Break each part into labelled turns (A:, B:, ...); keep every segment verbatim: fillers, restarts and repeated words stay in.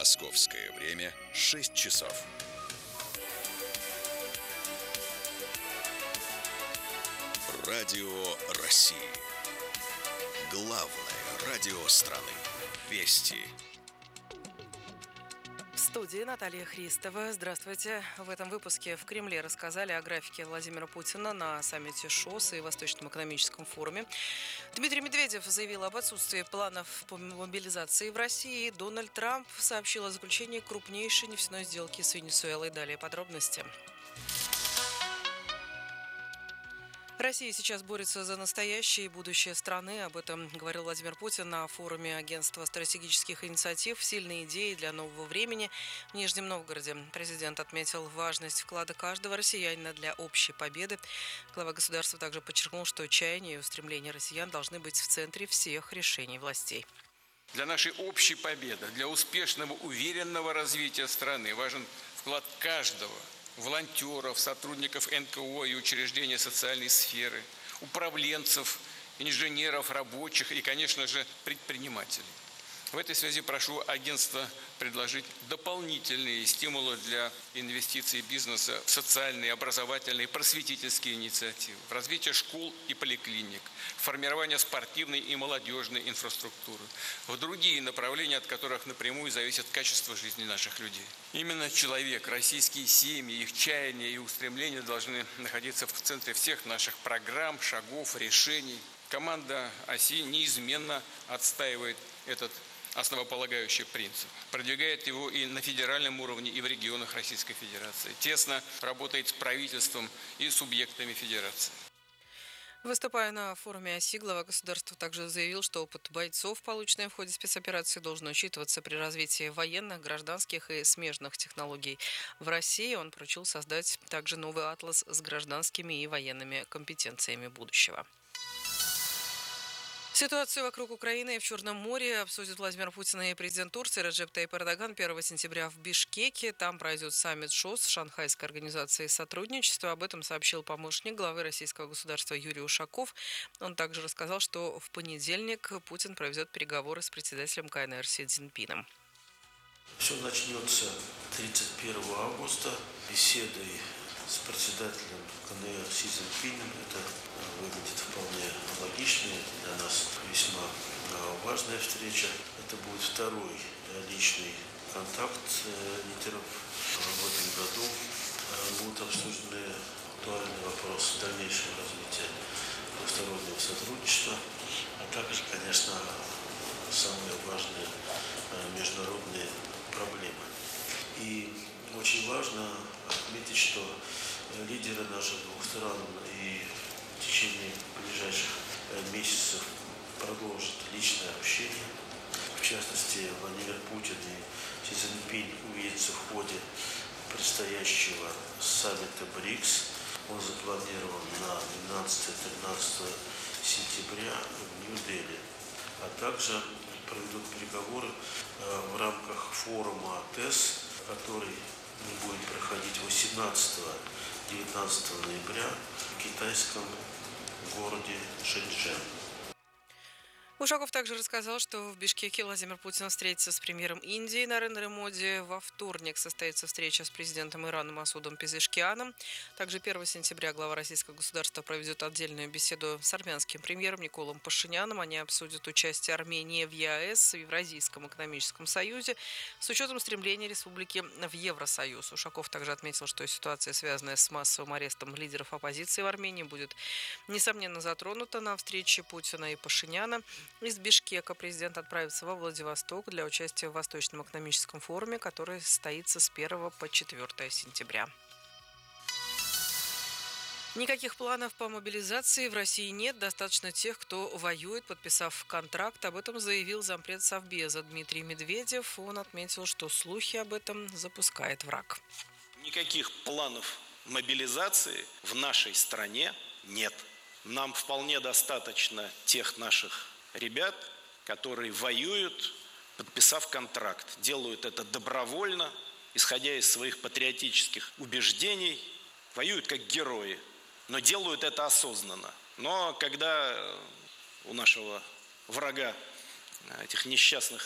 A: Московское время шесть часов. Радио России. Главное радио страны. Вести.
B: В студии Наталья Христова. Здравствуйте. В этом выпуске в Кремле рассказали о графике Владимира Путина на саммите ШОС и Восточном экономическом форуме. Дмитрий Медведев заявил об отсутствии планов по мобилизации в России. Дональд Трамп сообщил о заключении крупнейшей нефтяной сделки с Венесуэлой. Далее подробности. Россия сейчас борется за настоящее и будущее страны. Об этом говорил Владимир Путин на форуме Агентства стратегических инициатив «Сильные идеи для нового времени» в Нижнем Новгороде. Президент отметил важность вклада каждого россиянина для общей победы. Глава государства также подчеркнул, что чаяния и устремления россиян должны быть в центре всех решений властей.
C: Для нашей общей победы, для успешного, уверенного развития страны важен вклад каждого. Волонтеров, сотрудников эн ка о и учреждений социальной сферы, управленцев, инженеров, рабочих и, конечно же, предпринимателей. В этой связи прошу агентство предложить дополнительные стимулы для инвестиций бизнеса в социальные, образовательные, просветительские инициативы, в развитие школ и поликлиник, в формирование спортивной и молодежной инфраструктуры, в другие направления, от которых напрямую зависит качество жизни наших людей. Именно человек, российские семьи, их чаяния и устремления должны находиться в центре всех наших программ, шагов, решений. Команда ОСИ неизменно отстаивает этот основополагающий принцип. Продвигает его и на федеральном уровне, и в регионах Российской Федерации. Тесно работает с правительством и субъектами федерации.
B: Выступая на форуме ОСИ, глава государства также заявил, что опыт бойцов, полученный в ходе спецоперации, должен учитываться при развитии военных, гражданских и смежных технологий в России. Он поручил создать также новый атлас с гражданскими и военными компетенциями будущего. Ситуацию вокруг Украины и в Черном море обсудят Владимир Путин и президент Турции Реджеп Тайип Эрдоган первого сентября в Бишкеке. Там пройдет саммит ШОС, Шанхайской организации сотрудничества. Об этом сообщил помощник главы российского государства Юрий Ушаков. Он также рассказал, что в понедельник Путин проведет переговоры с председателем ка эн эр Си Цзиньпином.
D: Все начнется тридцать первого августа беседой с председателем ка эн эр Си Цзиньпином. Это выглядит вполне логично, для нас весьма важная встреча. Это будет второй личный контакт лидеров. В этом году будут обсуждены актуальные вопросы дальнейшего развития двустороннего сотрудничества, а также, конечно, самые важные международные проблемы. И очень важно отметить, что лидеры наших двух стран и в течение ближайших месяцев продолжат личное общение. В частности, Владимир Путин и Си Цзиньпинь увидятся в ходе предстоящего саммита БРИКС. Он запланирован на двенадцатое-тринадцатое сентября в Нью-Дели. А также проведут переговоры в рамках форума ТЭС, который будет проходить восемнадцатого-девятнадцатого ноября в китайском городе Шэньчжэнь.
B: Ушаков также рассказал, что в Бишкеке Владимир Путин встретится с премьером Индии Нарендра Моди. Во вторник состоится встреча с президентом Ирана Масудом Пезешкианом. Также первого сентября глава российского государства проведет отдельную беседу с армянским премьером Николом Пашиняном. Они обсудят участие Армении в е а эс, в Евразийском экономическом союзе, с учетом стремления республики в Евросоюз. Ушаков также отметил, что ситуация, связанная с массовым арестом лидеров оппозиции в Армении, будет, несомненно, затронута на встрече Путина и Пашиняна. Из Бишкека президент отправится во Владивосток для участия в Восточном экономическом форуме, который состоится с первого по четвёртое сентября. Никаких планов по мобилизации в России нет. Достаточно тех, кто воюет, подписав контракт. Об этом заявил зампред Совбеза Дмитрий Медведев. Он отметил, что слухи об этом запускает враг.
E: Никаких планов мобилизации в нашей стране нет. Нам вполне достаточно тех наших ребят, которые воюют, подписав контракт. Делают это добровольно, исходя из своих патриотических убеждений. Воюют как герои, но делают это осознанно. Но когда у нашего врага, этих несчастных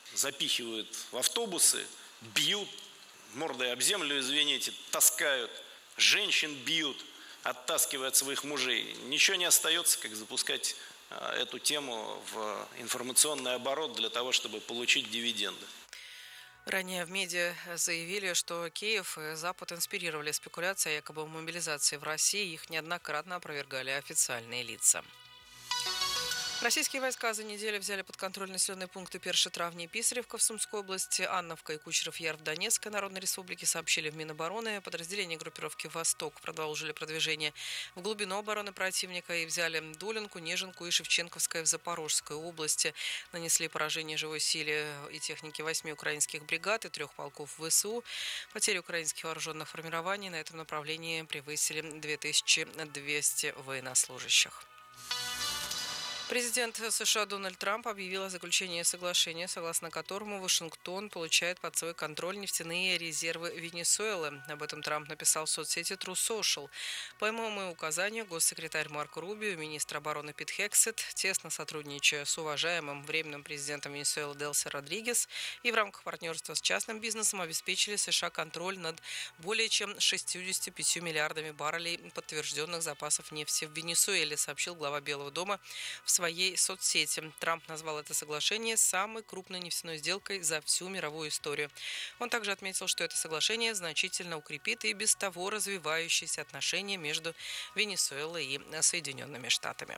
E: запихивают в автобусы, бьют, мордой об землю, извините, таскают, женщин бьют, оттаскивая от своих мужей. Ничего не остается, как запускать эту тему в информационный оборот для того, чтобы получить дивиденды.
B: Ранее в медиа заявили, что Киев и Запад инспирировали спекуляции о якобы мобилизации в России. Их неоднократно опровергали официальные лица. Российские войска за неделю взяли под контроль населенные пункты Перши-Травни и Писаревка в Сумской области, Анновка и Кучеров-Яр в Донецкой Народной Республике, сообщили в Минобороны. Подразделения группировки «Восток» продолжили продвижение в глубину обороны противника и взяли Долинку, Нежинку и Шевченковское в Запорожской области. Нанесли поражение живой силе и технике восьми украинских бригад и трех полков ВСУ. Потери украинских вооруженных формирований на этом направлении превысили две тысячи двести военнослужащих. Президент США Дональд Трамп объявил о заключении соглашения, согласно которому Вашингтон получает под свой контроль нефтяные резервы Венесуэлы. Об этом Трамп написал в соцсети True Social. По моему указанию, госсекретарь Марко Рубио и министр обороны Пит Хексет, тесно сотрудничая с уважаемым временным президентом Венесуэлы Делси Родригес и в рамках партнерства с частным бизнесом, обеспечили США контроль над более чем шестьюдесятью пятью миллиардами баррелей подтвержденных запасов нефти в Венесуэле, сообщил глава Белого дома в своей соцсети. Трамп назвал это соглашение самой крупной нефтяной сделкой за всю мировую историю. Он также отметил, что это соглашение значительно укрепит и без того развивающиеся отношения между Венесуэлой и Соединенными Штатами.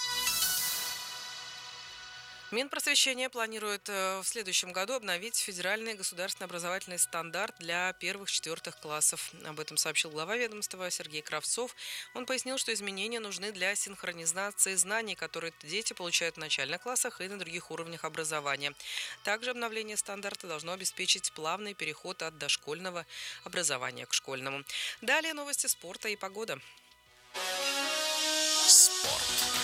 B: Минпросвещение планирует в следующем году обновить федеральный государственный образовательный стандарт для первых-четвертых классов. Об этом сообщил глава ведомства Сергей Кравцов. Он пояснил, что изменения нужны для синхронизации знаний, которые дети получают в начальных классах и на других уровнях образования. Также обновление стандарта должно обеспечить плавный переход от дошкольного образования к школьному. Далее новости спорта и погода.
A: Спорт.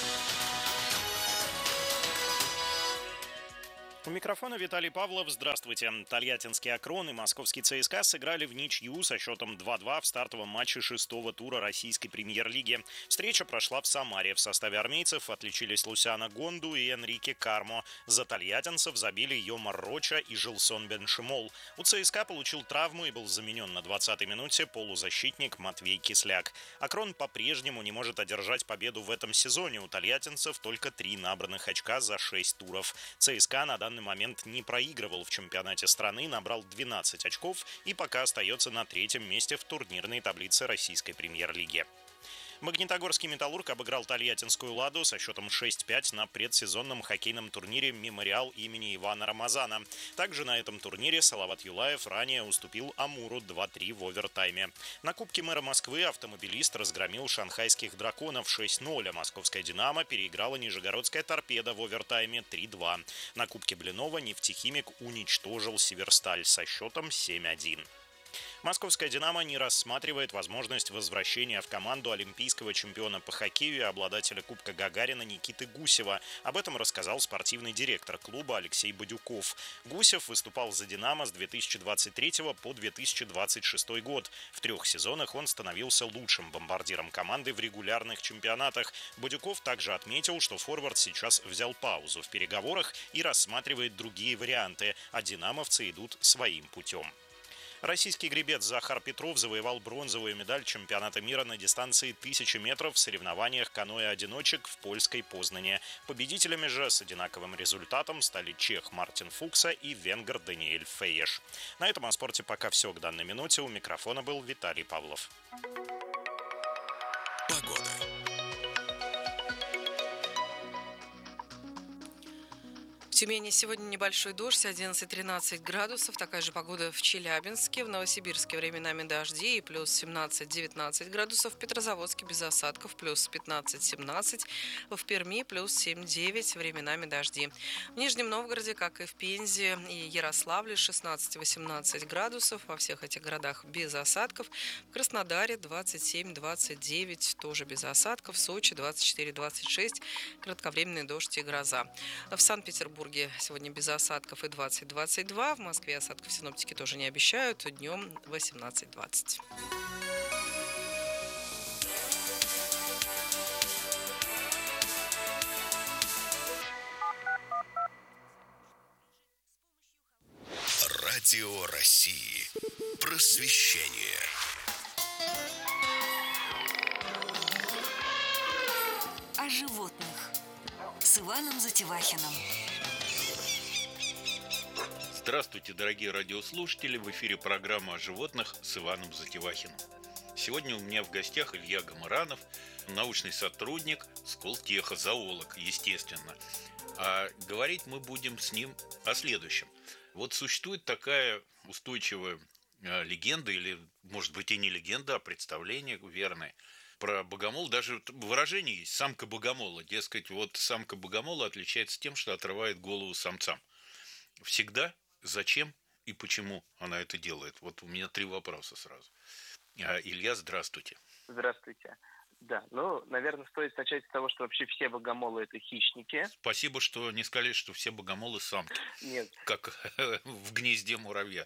F: У микрофона Виталий Павлов. Здравствуйте. Тольяттинский «Акрон» и московский ЦСКА сыграли в ничью со счетом два-два в стартовом матче шестого тура российской премьер-лиги. Встреча прошла в Самаре. В составе армейцев отличились Лусиано Гонду и Энрике Кармо. За тольяттинцев забили Йомар Роча и Жилсон Беншимол. У ЦСКА получил травму и был заменен на двадцатой минуте полузащитник Матвей Кисляк. «Акрон» по-прежнему не может одержать победу в этом сезоне. У тольяттинцев только три набранных очка за шесть туров. ЦСКА на данный момент не проигрывал в чемпионате страны, набрал двенадцать очков и пока остается на третьем месте в турнирной таблице российской премьер-лиги. Магнитогорский «Металлург» обыграл тольяттинскую «Ладу» со счетом шесть-пять на предсезонном хоккейном турнире «Мемориал» имени Ивана Рамазана. Также на этом турнире Салават Юлаев ранее уступил «Амуру» два-три в овертайме. На Кубке мэра Москвы автомобилист разгромил шанхайских «Драконов» шесть-ноль, а московская «Динамо» переиграла нижегородская «Торпедо» в овертайме три-два. На Кубке Блинова «Нефтехимик» уничтожил «Северсталь» со счетом семь-один. Московская «Динамо» не рассматривает возможность возвращения в команду олимпийского чемпиона по хоккею и обладателя Кубка Гагарина Никиты Гусева. Об этом рассказал спортивный директор клуба Алексей Бадюков. Гусев выступал за «Динамо» с две тысячи двадцать третьего по две тысячи двадцать шестой год. В трех сезонах он становился лучшим бомбардиром команды в регулярных чемпионатах. Бадюков также отметил, что форвард сейчас взял паузу в переговорах и рассматривает другие варианты, а «Динамовцы» идут своим путем. Российский гребец Захар Петров завоевал бронзовую медаль чемпионата мира на дистанции тысячи метров в соревнованиях каноэ-одиночек в польской Познане. Победителями же с одинаковым результатом стали чех Мартин Фукса и венгр Даниэль Фейеш. На этом о спорте пока все к данной минуте. У микрофона был Виталий Павлов.
A: Погода.
B: В Тюмени сегодня небольшой дождь, одиннадцать-тринадцать градусов. Такая же погода в Челябинске. В Новосибирске временами дожди и плюс семнадцать-девятнадцать градусов. В Петрозаводске без осадков плюс пятнадцать-семнадцать. В Перми плюс семь-девять, временами дожди. В Нижнем Новгороде, как и в Пензе и Ярославле, шестнадцать-восемнадцать градусов. Во всех этих городах без осадков. В Краснодаре двадцать семь-двадцать девять, тоже без осадков. В Сочи двадцать четыре-двадцать шесть, кратковременный дождь и гроза. В Санкт-Петербурге сегодня без осадков и двадцать-двадцать два. В Москве осадков синоптики тоже не обещают. Днем восемнадцать-двадцать.
A: Радио России. Просвещение.
G: О животных с Иваном Затевахиным.
H: Здравствуйте, дорогие радиослушатели! В эфире программа о животных с Иваном Затевахиным. Сегодня у меня в гостях Илья Гамаранов, научный сотрудник Сколтеха, зоолог, естественно. А говорить мы будем с ним о следующем. Вот существует такая устойчивая легенда, или, может быть, и не легенда, а представление верное, про богомол. Даже выражение есть: самка богомола. Дескать, вот самка богомола отличается тем, что отрывает голову самцам. Всегда, зачем и почему она это делает? Вот у меня три вопроса сразу. Илья, здравствуйте.
I: Здравствуйте. Да, ну, наверное, стоит начать с того, что вообще все богомолы – это хищники.
H: Спасибо, что не сказали, что все богомолы самки.
I: Нет.
H: Как в гнезде муравья.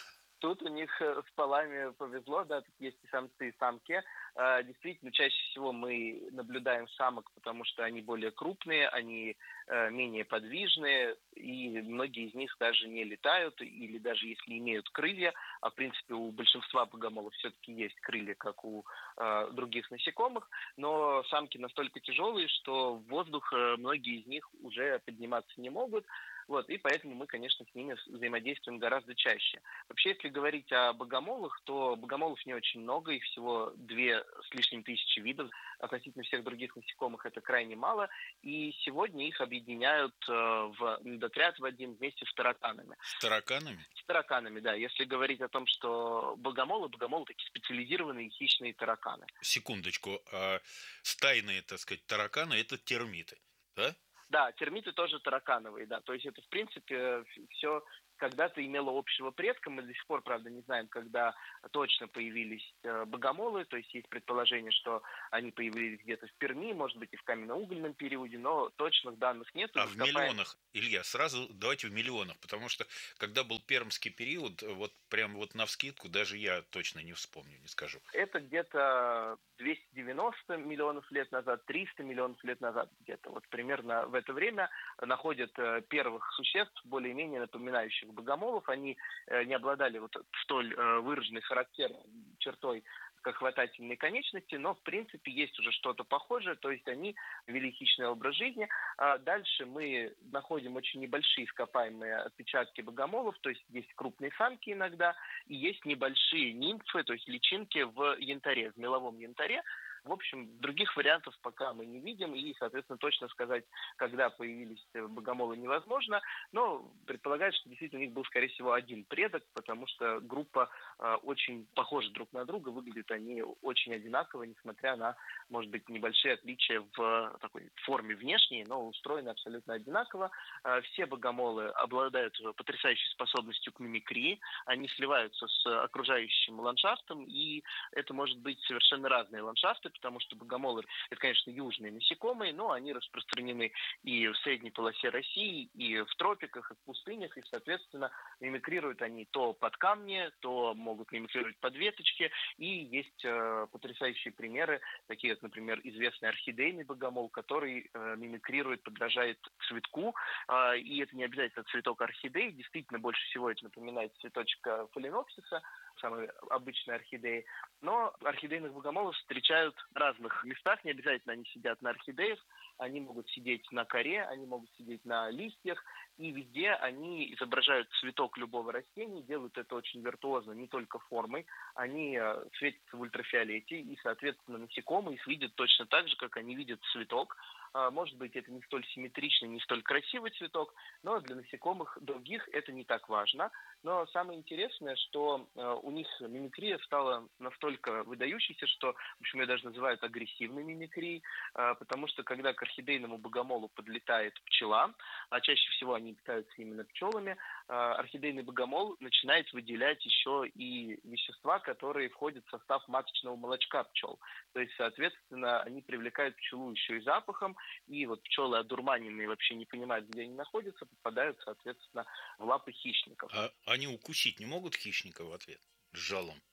I: Тут у них с полами повезло, да, тут есть и самцы, и самки. Действительно, чаще всего мы наблюдаем самок, потому что они более крупные, они менее подвижные, и многие из них даже не летают, или даже если имеют крылья, а в принципе у большинства богомолов все-таки есть крылья, как у э, других насекомых, но самки настолько тяжелые, что в воздух многие из них уже подниматься не могут. Вот, и поэтому мы, конечно, с ними взаимодействуем гораздо чаще. Вообще, если говорить о богомолах, то богомолов не очень много, их всего две с лишним тысячи видов. Относительно всех других насекомых это крайне мало. И сегодня их объединяют э, в медотряд в один вместе с тараканами.
H: С тараканами?
I: С тараканами, да. Если говорить о том, что богомолы, богомолы такие специализированные хищные тараканы.
H: Секундочку. А стайные, так сказать, тараканы – это термиты, да?
I: Да, термиты тоже таракановые, да. То есть это, в принципе, все когда-то имело общего предка. Мы до сих пор, правда, не знаем, когда точно появились богомолы. То есть есть предположение, что они появились где-то в Перми, может быть, и в каменно-угольном периоде, но точных данных нет.
H: А в миллионах, Илья, сразу давайте в миллионах, потому что когда был пермский период, вот прям вот навскидку даже я точно не вспомню, не скажу.
I: Это где-то двести девяносто миллионов лет назад, триста миллионов лет назад где-то. Вот примерно в это время находят первых существ, более-менее напоминающих богомолов. Они не обладали вот столь выраженной характерной чертой, как хватательные конечности, но в принципе есть уже что-то похожее, то есть они вели хищный образ жизни. А дальше мы находим очень небольшие ископаемые отпечатки богомолов, то есть есть крупные самки иногда, и есть небольшие нимфы, то есть личинки в янтаре, в меловом янтаре. В общем, других вариантов пока мы не видим, и, соответственно, точно сказать, когда появились богомолы, невозможно, но предполагается, что действительно у них был, скорее всего, один предок, потому что группа э, очень похожа друг на друга, выглядят они очень одинаково, несмотря на, может быть, небольшие отличия в такой форме внешней, но устроены абсолютно одинаково. Э, все богомолы обладают потрясающей способностью к мимикрии, они сливаются с окружающим ландшафтом, и это может быть совершенно разные ландшафты, потому что богомолы – это, конечно, южные насекомые, но они распространены и в средней полосе России, и в тропиках, и в пустынях, и, соответственно, мимикрируют они то под камни, то могут мимикрировать под веточки, и есть э, потрясающие примеры, такие как, например, известный орхидейный богомол, который э, мимикрирует, подражает цветку, э, и это не обязательно цветок орхидеи, действительно, больше всего это напоминает цветочек фаленопсиса, самые обычные орхидеи, но орхидейных богомолов встречают в разных местах, не обязательно они сидят на орхидеях, они могут сидеть на коре, они могут сидеть на листьях, и везде они изображают цветок любого растения, делают это очень виртуозно, не только формой, они светятся в ультрафиолете, и, соответственно, насекомые их видят точно так же, как они видят цветок. Может быть, это не столь симметричный, не столь красивый цветок, но для насекомых других это не так важно. Но самое интересное, что у них мимикрия стала настолько выдающейся, что, в общем, ее даже называют агрессивной мимикрией, потому что когда к орхидейному богомолу подлетает пчела, а чаще всего они питаются именно пчелами, орхидейный богомол начинает выделять еще и вещества, которые входят в состав маточного молочка пчел. То есть, соответственно, они привлекают пчелу еще и запахом, и вот пчелы одурманенные вообще не понимают, где они находятся, попадают, соответственно, в лапы хищников.
H: А они укусить не могут хищника в ответ с жалом?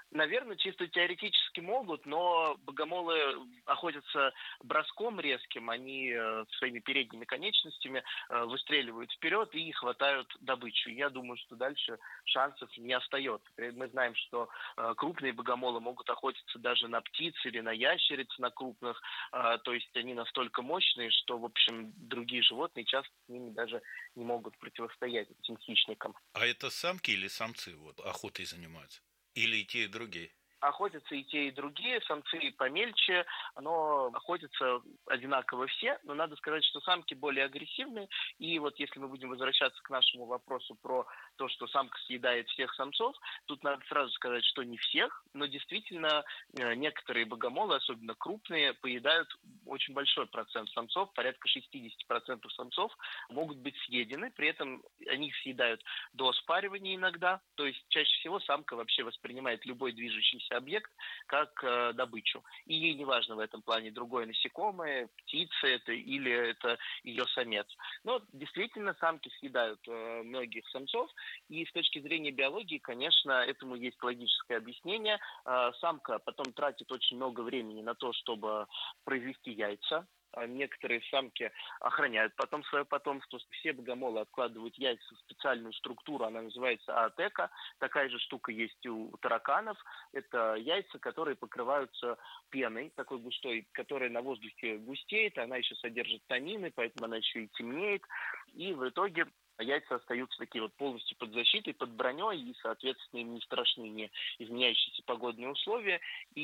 I: Наверное, чисто теоретически могут, но богомолы охотятся броском резким, они э, своими передними конечностями э, выстреливают вперед и хватают добычу. Я думаю, что дальше шансов не остается. Мы знаем, что э, крупные богомолы могут охотиться даже на птиц или на ящериц, на крупных, э, то есть они настолько мощные, что, в общем, другие животные часто с ними даже не могут противостоять этим хищникам.
H: А это самки или самцы вот охотой занимаются? Или и те, и другие?
I: Охотятся и те, и другие, самцы помельче, но охотятся одинаково все, но надо сказать, что самки более агрессивные, и вот если мы будем возвращаться к нашему вопросу про то, что самка съедает всех самцов, тут надо сразу сказать, что не всех, но действительно некоторые богомолы, особенно крупные, поедают очень большой процент самцов, порядка шестьдесят процентов самцов могут быть съедены, при этом они их съедают до спаривания иногда, то есть чаще всего самка вообще воспринимает любой движущийся объект как э, добычу. И ей не важно в этом плане другое насекомое, птица это или это ее самец. Но действительно самки съедают э, многих самцов, и с точки зрения биологии, конечно, этому есть логическое объяснение. Э, самка потом тратит очень много времени на то, чтобы произвести яйца. Некоторые самки охраняют потом свое потомство. Все богомолы откладывают яйца в специальную структуру, она называется аотека. Такая же штука есть у тараканов. Это яйца, которые покрываются пеной, такой густой, которая на воздухе густеет. Она еще содержит танины, поэтому она еще и темнеет. И в итоге яйца остаются такие вот полностью под защитой, под броней, и, соответственно, им не страшны не изменяющиеся погодные условия.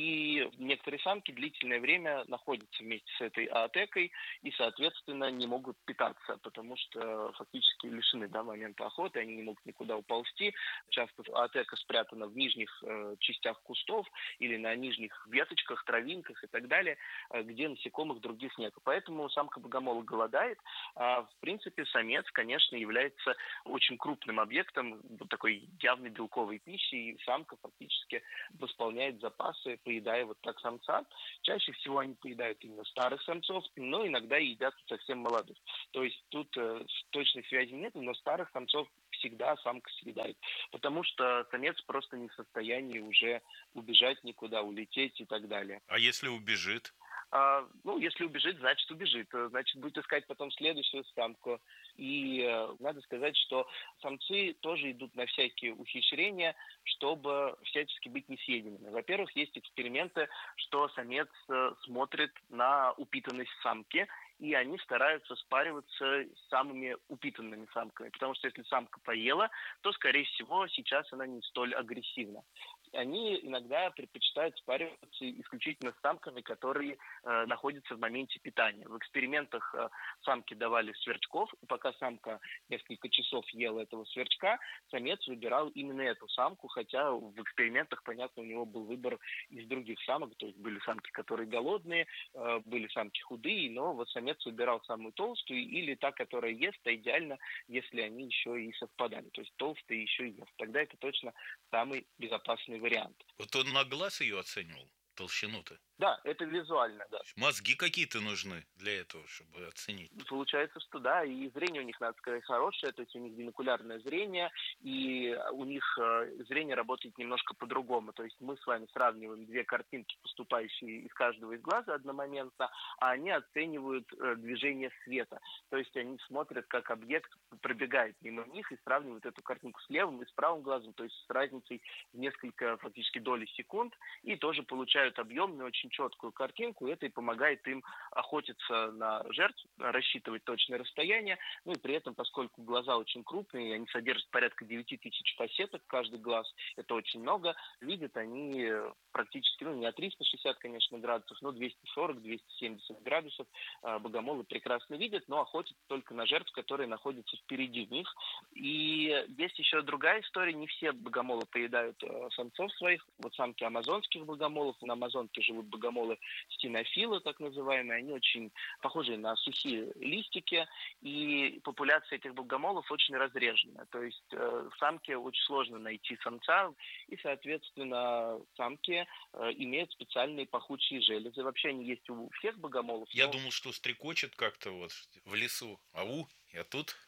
I: И некоторые самки длительное время находятся вместе с этой аотекой и, соответственно, не могут питаться, потому что фактически лишены до момента охоты, они не могут никуда уползти. Часто аотека спрятана в нижних э, частях кустов или на нижних веточках, травинках и так далее, э, где насекомых других нет. Поэтому самка богомола голодает, а в принципе самец, конечно, является очень крупным объектом такой явной белковой пищи, и самка фактически восполняет запасы, поедая вот так самца. Чаще всего они поедают именно старых самцов, но иногда и едят совсем молодых. То есть тут э, точной связи нет, но старых самцов всегда самка съедает, потому что самец просто не в состоянии уже убежать никуда, улететь и так далее.
H: А если убежит?
I: А, ну, если убежит, значит убежит. Значит, будет искать потом следующую самку. И э, надо сказать, что самцы тоже идут на всякие ухищрения, чтобы всячески быть несъеденными. Во-первых, есть эксперименты, что самец э, смотрит на упитанность самки, и они стараются спариваться с самыми упитанными самками. Потому что если самка поела, то, скорее всего, сейчас она не столь агрессивна. Они иногда предпочитают спариваться исключительно с самками, которые э, находятся в моменте питания. В экспериментах э, самки давали сверчков, и пока самка несколько часов ела этого сверчка, самец выбирал именно эту самку, хотя в экспериментах, понятно, у него был выбор из других самок, то есть были самки, которые голодные, э, были самки худые, но вот самец выбирал самую толстую или та, которая ест, а идеально, если они еще и совпадали, то есть толстая еще и ест. Тогда это точно самый безопасный вариант.
H: Вот он на глаз ее оценивал, толщину-то?
I: Да, это визуально, да.
H: Мозги какие-то нужны для этого, чтобы оценить.
I: Получается, что да, и зрение у них, надо сказать, хорошее, то есть у них бинокулярное зрение, и у них э, зрение работает немножко по-другому. То есть мы с вами сравниваем две картинки, поступающие из каждого из глаза одномоментно, а они оценивают э, движение света. То есть они смотрят, как объект пробегает мимо них и сравнивают эту картинку с левым и с правым глазом, то есть с разницей в несколько фактически доли секунд, и тоже получают объемную, очень четкую картинку, это и помогает им охотиться на жертв, рассчитывать точное расстояние, ну и при этом, поскольку глаза очень крупные, они содержат порядка девять тысяч фасеток, каждый глаз, это очень много, видят они практически, ну не от триста шестьдесят, конечно, градусов, но двести сорок - двести семьдесят градусов богомолы прекрасно видят, но охотятся только на жертв, которые находятся впереди них. И есть еще другая история, не все богомолы поедают самцов своих, вот самки амазонских богомолов, на Амазонке живут богомолы стенофилы, так называемые, они очень похожи на сухие листики, и популяция этих богомолов очень разрежена. То есть э, самке очень сложно найти самца, и, соответственно, самки э, имеют специальные пахучие железы. Вообще они есть у всех богомолов.
H: Я
I: но...
H: думал, что стрекочет как-то вот в лесу. Ау, я тут.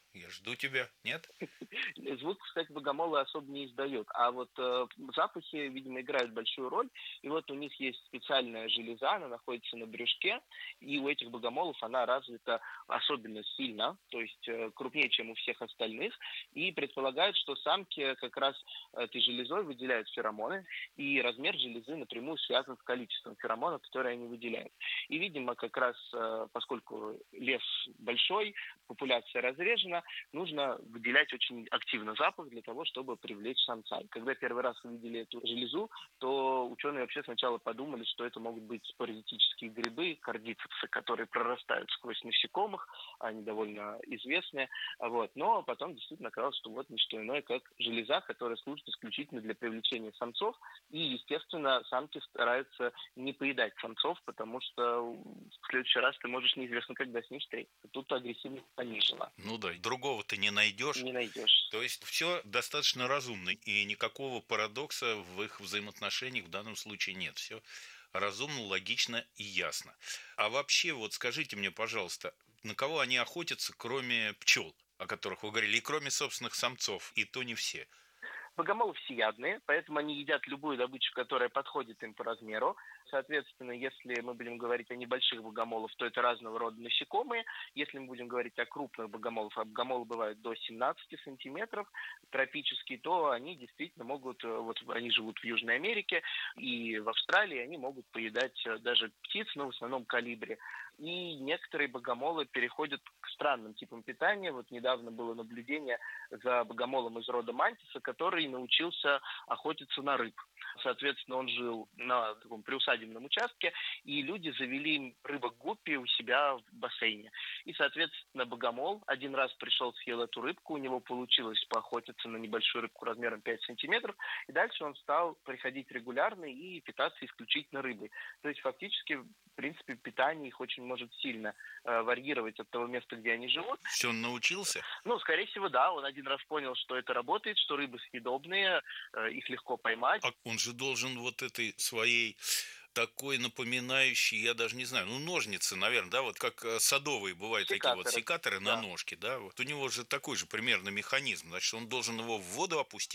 H: Я жду тебя, нет?
I: Звук, кстати, богомолы особо не издают. А вот э, запахи, видимо, играют большую роль. И вот у них есть специальная железа, она находится на брюшке, и у этих богомолов она развита особенно сильно, то есть э, крупнее, чем у всех остальных. И предполагают, что самки как раз этой железой выделяют феромоны, и размер железы напрямую связан с количеством феромонов, которые они выделяют. И, видимо, как раз, э, поскольку лес большой, популяция разрежена, нужно выделять очень активно запах для того, чтобы привлечь самца. И когда первый раз увидели эту железу, то ученые вообще сначала подумали, что это могут быть паразитические грибы, кардицепсы, которые прорастают сквозь насекомых, они довольно известные. Вот. Но потом действительно оказалось, что вот не что иное, как железа, которая служит исключительно для привлечения самцов. И, естественно, самки стараются не поедать самцов, потому что в следующий раз ты можешь неизвестно когда с ним встретиться. Тут агрессивность понижена.
H: Ну да, другого ты не найдешь.
I: Не найдешь.
H: То есть все достаточно разумно, и никакого парадокса в их взаимоотношениях в данном случае нет. Все разумно, логично и ясно. А вообще, вот скажите мне, пожалуйста, на кого они охотятся, кроме пчел, о которых вы говорили, и кроме собственных самцов, и то не все?
I: Богомолы всеядные, поэтому они едят любую добычу, которая подходит им по размеру. Соответственно, если мы будем говорить о небольших богомолах, то это разного рода насекомые. Если мы будем говорить о крупных богомолах, а богомолы бывают до семнадцати сантиметров, тропические, то они действительно могут, вот они живут в Южной Америке и в Австралии, они могут поедать даже птиц, но в основном колибри. И некоторые богомолы переходят к странным типам питания. Вот недавно было наблюдение за богомолом из рода мантиса, который научился охотиться на рыб. Соответственно, он жил на таком приусадебном участке, и люди завели рыбок-гуппи у себя в бассейне. И, соответственно, богомол один раз пришел, съел эту рыбку, у него получилось поохотиться на небольшую рыбку размером пять сантиметров, и дальше он стал приходить регулярно и питаться исключительно рыбой. То есть, фактически, в принципе, питание их очень может сильно э, варьировать от того места, где они живут.
H: Все, он научился?
I: Ну, скорее всего, да. Он один раз понял, что это работает, что рыбы съедобные, э, их легко поймать.
H: А он же должен вот этой своей такой напоминающий, я даже не знаю, ну, ножницы, наверное, да, вот как садовые бывают
I: секаторы.
H: Такие вот секаторы
I: Да.
H: на ножке, да, вот у него же такой же примерно механизм, значит, он должен его в воду опустить.